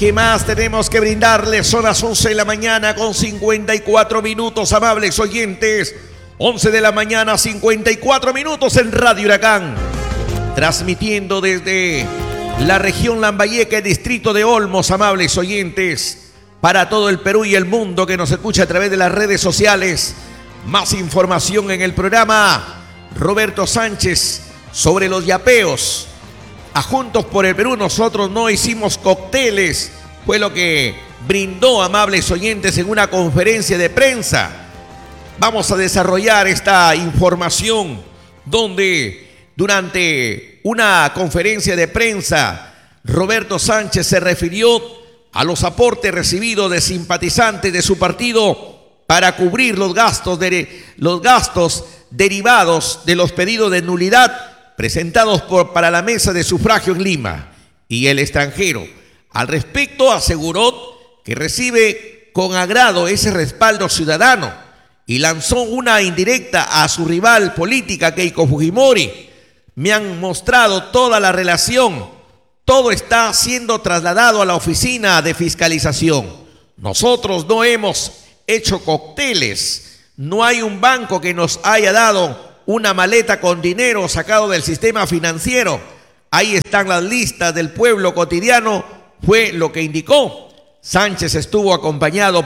¿Qué más tenemos que brindarles? Son las 11 de la mañana con 54 minutos, amables oyentes. 11 de la mañana, 54 minutos en Radio Huracán. Transmitiendo desde la región Lambayeque, distrito de Olmos, amables oyentes, para todo el Perú y el mundo que nos escucha a través de las redes sociales. Más información en el programa. Roberto Sánchez sobre los yapeos. A Juntos por el Perú nosotros no hicimos cócteles, fue lo que brindó, amables oyentes, en una conferencia de prensa. Vamos a desarrollar esta información donde durante una conferencia de prensa Roberto Sánchez se refirió a los aportes recibidos de simpatizantes de su partido para cubrir los gastos derivados de los pedidos de nulidad presentados para la mesa de sufragio en Lima y el extranjero. Al respecto, aseguró que recibe con agrado ese respaldo ciudadano y lanzó una indirecta a su rival política, Keiko Fujimori. Me han mostrado toda la relación, todo está siendo trasladado a la oficina de fiscalización. Nosotros no hemos hecho cócteles, no hay un banco que nos haya dado una maleta con dinero sacado del sistema financiero. Ahí están las listas del Pueblo Cotidiano, fue lo que indicó. Sánchez estuvo acompañado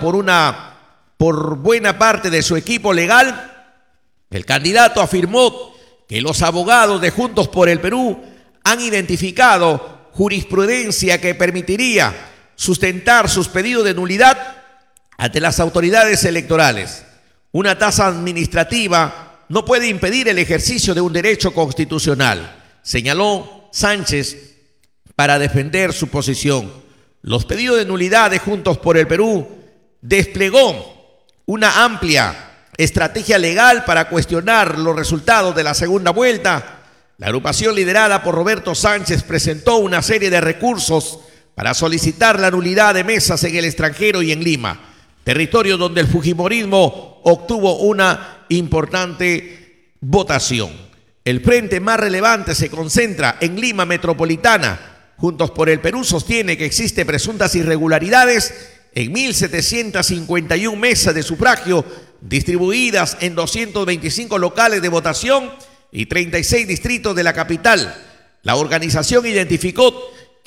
por buena parte de su equipo legal. El candidato afirmó que los abogados de Juntos por el Perú han identificado jurisprudencia que permitiría sustentar sus pedidos de nulidad ante las autoridades electorales. Una tasa administrativa no puede impedir el ejercicio de un derecho constitucional, señaló Sánchez para defender su posición. Los pedidos de nulidad de Juntos por el Perú desplegó una amplia estrategia legal para cuestionar los resultados de la segunda vuelta. La agrupación liderada por Roberto Sánchez presentó una serie de recursos para solicitar la nulidad de mesas en el extranjero y en Lima, territorio donde el fujimorismo obtuvo una importante votación. El frente más relevante se concentra en Lima metropolitana. Juntos por el Perú sostiene que existen presuntas irregularidades en 1.751 mesas de sufragio distribuidas en 225 locales de votación y 36 distritos de la capital. La organización identificó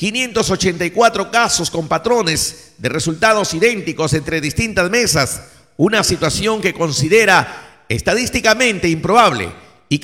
584 casos con patrones de resultados idénticos entre distintas mesas, una situación que considera estadísticamente improbable y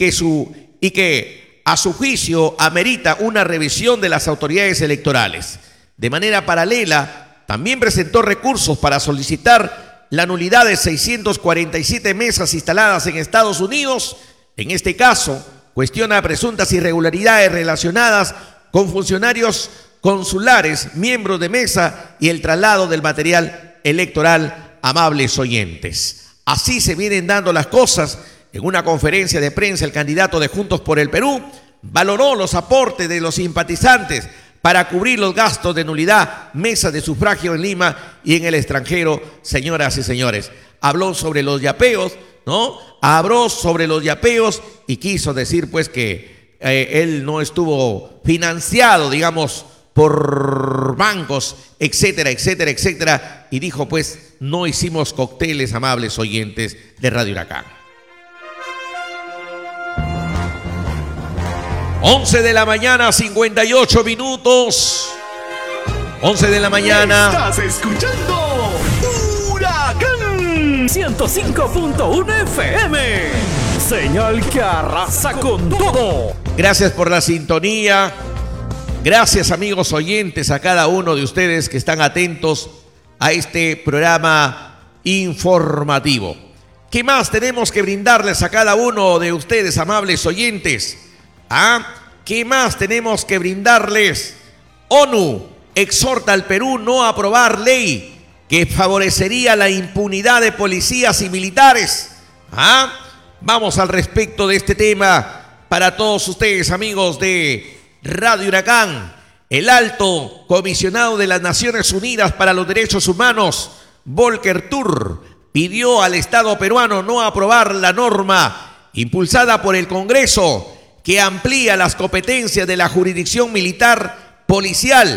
que a su juicio amerita una revisión de las autoridades electorales. De manera paralela, también presentó recursos para solicitar la nulidad de 647 mesas instaladas en Estados Unidos. En este caso, cuestiona presuntas irregularidades relacionadas con funcionarios consulares, miembros de mesa y el traslado del material electoral, amables oyentes. Así se vienen dando las cosas. En una conferencia de prensa, el candidato de Juntos por el Perú valoró los aportes de los simpatizantes para cubrir los gastos de nulidad, mesas de sufragio en Lima y en el extranjero, señoras y señores. Habló sobre los yapeos, ¿no? Habló sobre los yapeos y quiso decir pues que él no estuvo financiado, digamos, por bancos, etcétera, etcétera, etcétera, y dijo pues no hicimos cócteles, amables oyentes de Radio Huracán. 11 de la mañana, 58 minutos. 11 de la mañana. Estás escuchando Huracán 105.1 FM. Señal que arrasa con todo. Gracias por la sintonía. Gracias, amigos oyentes, a cada uno de ustedes que están atentos a este programa informativo. ¿Qué más tenemos que brindarles a cada uno de ustedes, amables oyentes? ¿Qué más tenemos que brindarles? ONU exhorta al Perú no aprobar ley que favorecería la impunidad de policías y militares. Vamos al respecto de este tema para todos ustedes, amigos de Radio Huracán. El alto comisionado de las Naciones Unidas para los Derechos Humanos, Volker Turk, pidió al Estado peruano no aprobar la norma impulsada por el Congreso que amplía las competencias de la jurisdicción militar policial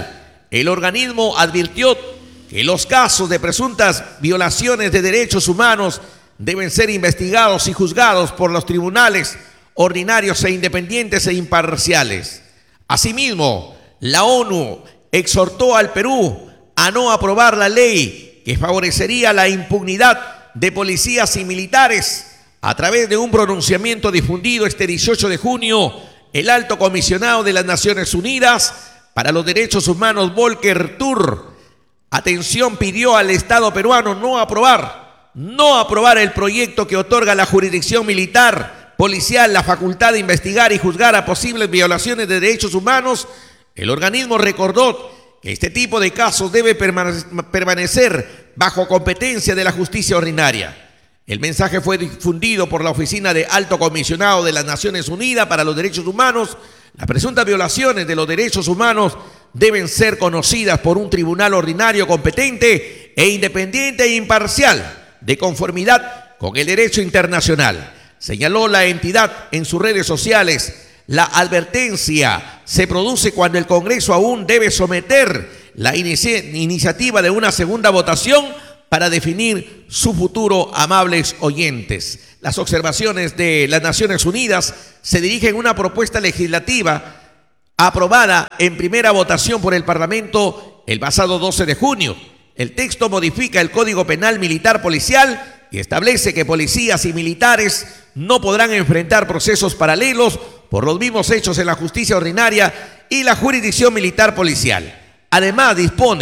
el organismo advirtió que los casos de presuntas violaciones de derechos humanos deben ser investigados y juzgados por los tribunales ordinarios e independientes e imparciales. Asimismo, la ONU exhortó al Perú a no aprobar la ley que favorecería la impunidad de policías y militares. A través de un pronunciamiento difundido este 18 de junio, el alto comisionado de las Naciones Unidas para los Derechos Humanos, Volker Turk, pidió al Estado peruano no aprobar el proyecto que otorga a la jurisdicción militar, policial, la facultad de investigar y juzgar a posibles violaciones de derechos humanos. El organismo recordó que este tipo de casos debe permanecer bajo competencia de la justicia ordinaria. El mensaje fue difundido por la Oficina de Alto Comisionado de las Naciones Unidas para los Derechos Humanos. Las presuntas violaciones de los derechos humanos deben ser conocidas por un tribunal ordinario competente e independiente e imparcial, de conformidad con el derecho internacional. Señaló la entidad en sus redes sociales. La advertencia se produce cuando el Congreso aún debe someter la iniciativa de una segunda votación para definir su futuro, amables oyentes. Las observaciones de las Naciones Unidas se dirigen a una propuesta legislativa aprobada en primera votación por el Parlamento el pasado 12 de junio. El texto modifica el Código Penal Militar Policial y establece que policías y militares no podrán enfrentar procesos paralelos por los mismos hechos en la justicia ordinaria y la jurisdicción militar policial. Además, dispone